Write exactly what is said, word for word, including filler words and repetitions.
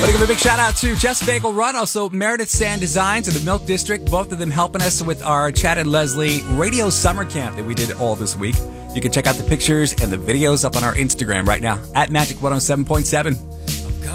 Want to give a big shout out to Jeff's Bagel Run, also Meredith Sand Designs and the Milk District, both of them helping us with our Chad and Leslie radio summer camp that we did all this week. You can check out the pictures and the videos up on our Instagram right now at Magic one oh seven point seven.